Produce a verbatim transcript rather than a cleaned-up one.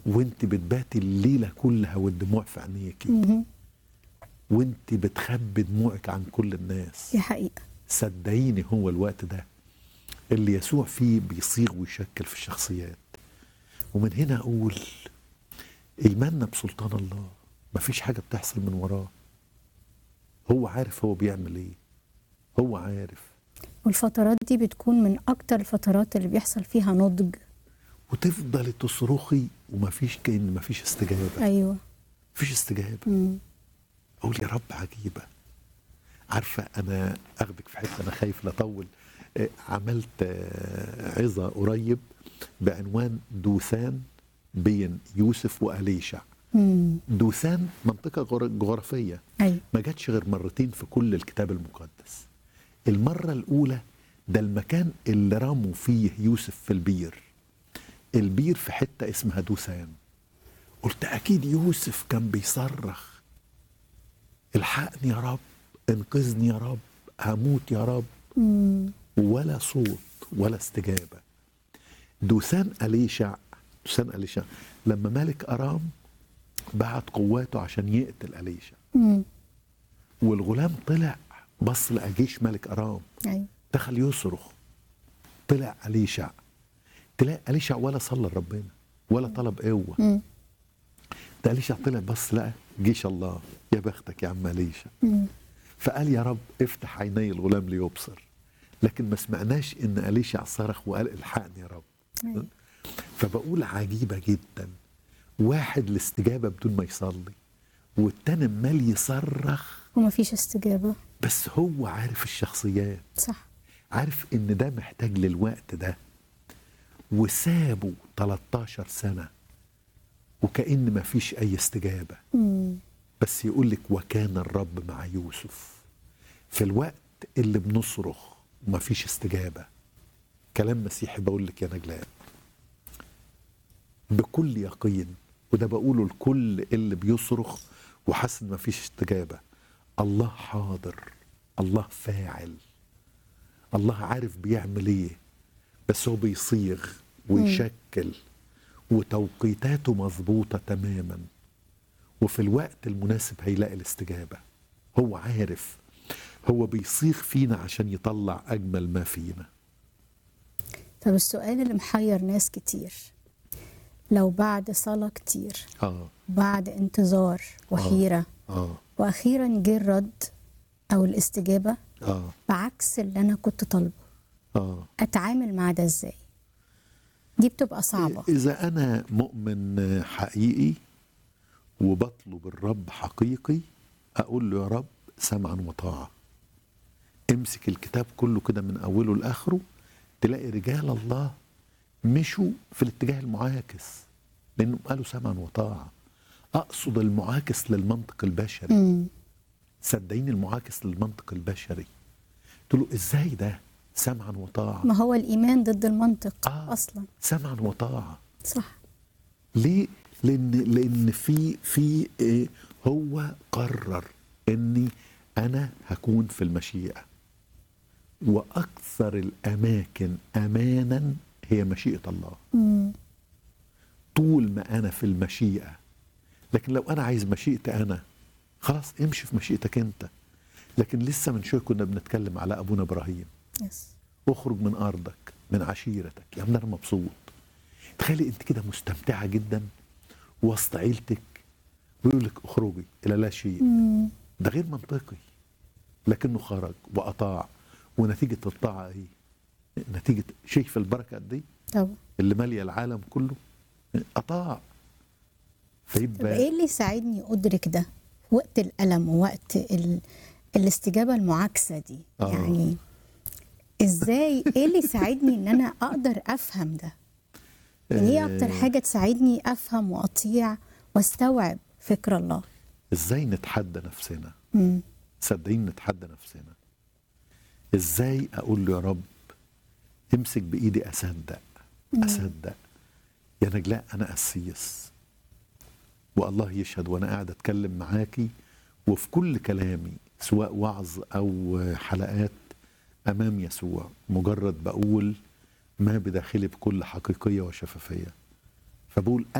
وانت بتباتي الليله كلها والدموع في عينيكي، وانت بتخبي دموعك عن كل الناس. دي حقيقه. صدقيني هو الوقت ده اللي يسوع فيه بيصيغ ويشكل في الشخصيات. ومن هنا اقول ايماننا بسلطان الله، مفيش حاجه بتحصل من وراه. هو عارف هو بيعمل ايه، هو عارف. والفترات دي بتكون من اكتر الفترات اللي بيحصل فيها نضج، وتفضلي تصرخي ومفيش، كأن مفيش استجابه. ايوه مفيش استجابه. مم. اقول يا رب عجيبه. عارفه انا اخدك في حته، انا خايف لا اطول. آه، عملت آه، عظه قريب بعنوان دوثان بين يوسف وأليشع. مم. دوثان منطقه جغر- جغرافيه ايوه ما جاتش غير مرتين في كل الكتاب المقدس. المره الاولى ده المكان اللي رموا فيه يوسف في البير. البير في حته اسمها دوثان. قلت اكيد يوسف كان بيصرخ الحقني يا رب، انقذني يا رب، هموت يا رب. مم. ولا صوت ولا استجابه. دوثان أليشع دوثان أليشع لما ملك أرام بعت قواته عشان يقتل أليشع، مم. والغلام طلع بص لقى جيش ملك أرام، ايوه دخل يصرخ. طلع أليشع، تلاقي أليشع ولا صلى لربنا ولا طلب قوه. مم. ده أليشع طلع بص لقى جيش الله. يا بختك يا عم أليشع. مم. فقال يا رب افتح عيني الغلام ليبصر. لكن ما سمعناش ان أليشع صرخ وقال الحقني يا رب. أيوة. فبقول عجيبه جدا، واحد الاستجابه بدون ما يصلي، والتاني مال يصرخ وما فيش استجابه. بس هو عارف الشخصيات، صح. عارف ان ده محتاج للوقت ده، وسابه تلتاشر سنه وكأن ما فيش اي استجابه. مم. بس يقول لك وكان الرب مع يوسف في الوقت اللي بنصرخ وما فيش استجابه. كلام مسيحي بقول لك يا نجلاء بكل يقين، وده بقوله لكل اللي بيصرخ وحاسس ان ما فيش استجابه. الله حاضر، الله فاعل، الله عارف بيعمل ايه، بس هو بيصيغ ويشكل وتوقيتاته مظبوطه تماما، وفي الوقت المناسب هيلاقي الاستجابه. هو عارف، هو بيصيغ فينا عشان يطلع اجمل ما فينا. طب السؤال اللي محير ناس كتير، لو بعد صلاة كتير اه بعد انتظار وحيرة اه واخيرا جه الرد او الاستجابة اه بعكس اللي انا كنت طالبه، اه اتعامل مع ده ازاي؟ دي بتبقى صعبة. إذا أنا مؤمن حقيقي وبطلب الرب حقيقي أقول له يا رب سمعا وطاعة. امسك الكتاب كله كده من أوله لآخره تلاقي رجال الله مشوا في الاتجاه المعاكس لأنهم قالوا سمعا وطاعة. أقصد المعاكس للمنطق البشري. مم. صدقيني المعاكس للمنطق البشري. قلت له إزاي ده سمعا وطاعة؟ ما هو الإيمان ضد المنطق آه أصلا. سمعا وطاعة. صح. ليه؟ لأن لأن في في إيه؟ هو قرر إني أنا هكون في المشيئة، وأكثر الأماكن أمانا هي مشيئة الله. مم. طول ما أنا في المشيئة. لكن لو أنا عايز مشيئتي أنا خلاص امشي في مشيئتك أنت. لكن لسه من شوية كنا بنتكلم على أبونا إبراهيم. يس. اخرج من أرضك من عشيرتك. يا ابني أنا مبسوط. تخيلي أنت كده مستمتعة جدا وسط عيلتك ويقول لك اخرجي الى لا شيء. مم. ده غير منطقي، لكنه خرج واطاع. ونتيجه الطاعه ايه؟ نتيجه شايف البركه قد ايه طبعا. اللي ماليه العالم كله؟ اطاع. طب فيبقى ايه اللي يساعدني ادرك ده وقت الالم ووقت ال... الاستجابه المعاكسه دي؟ آه. يعني ازاي، ايه اللي يساعدني ان انا اقدر افهم ده؟ يعني ايه اكتر حاجه تساعدني افهم واطيع واستوعب فكر الله؟ ازاي نتحدى نفسنا؟ مم. صدقين نتحدى نفسنا. ازاي اقول له يا رب امسك بايدي اصدق اصدق. يا نجلاء انا قسيس والله يشهد وانا قاعد اتكلم معاكي وفي كل كلامي سواء وعظ او حلقات امام يسوع مجرد بقول ما بداخلي بكل حقيقيه وشفافيه. فبقول